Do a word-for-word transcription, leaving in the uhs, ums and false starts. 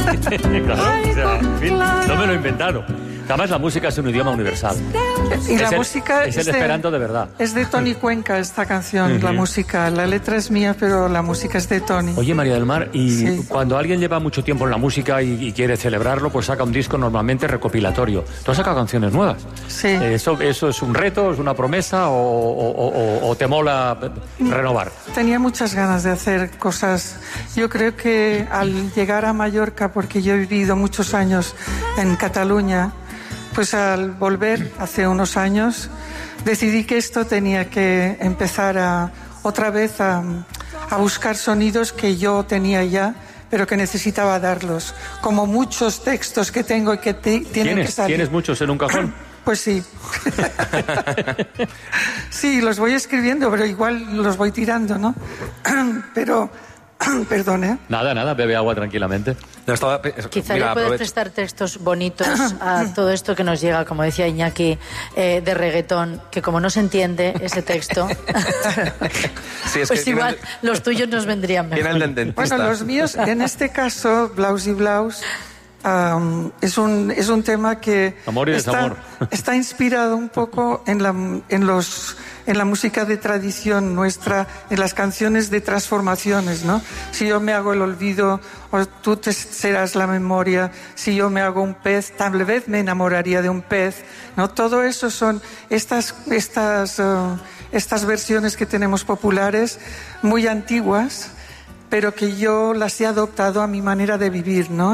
Claro, o sea, en fin, no me lo he inventado. Además, la música es un idioma universal. Y es la el, música es el de, esperanto de verdad. Es de Toni Cuenca esta canción, uh-huh. La música. La letra es mía, pero la música es de Toni. Oye, María del Mar, y sí. Cuando alguien lleva mucho tiempo en la música y, y quiere celebrarlo, pues saca un disco normalmente recopilatorio. ¿Tú has sacado canciones nuevas? Sí. ¿Eso, eso es un reto, es una promesa o, o, o, o te mola renovar? Tenía muchas ganas de hacer cosas. Yo creo que al llegar a Mallorca, porque yo he vivido muchos años en Cataluña, pues al volver hace unos años decidí que esto tenía que empezar a, otra vez a, a buscar sonidos que yo tenía ya, pero que necesitaba darlos, como muchos textos que tengo y que te, tienen que salir. ¿Tienes muchos en un cajón? Pues sí. Sí, los voy escribiendo, pero igual los voy tirando, ¿no? Pero... Perdón, ¿eh? Nada, nada, bebe agua tranquilamente. No, estaba... Quizá Mira, le puedes prestar textos bonitos a todo esto que nos llega, como decía Iñaki, eh, de reggaetón, que como no se entiende ese texto, sí, es pues que igual tienen... los tuyos nos vendrían mejor. Bueno, los míos, en este caso, Blaus y Blaus, um, es, un, es un tema que Amor y está, desamor. está inspirado un poco en la, en los... en la música de tradición nuestra, en las canciones de transformaciones, ¿no? Si yo me hago el olvido, o tú te serás la memoria, si yo me hago un pez, tal vez me enamoraría de un pez, ¿no? Todo eso son estas, estas, uh, estas versiones que tenemos populares, muy antiguas, pero que yo las he adoptado a mi manera de vivir, ¿no?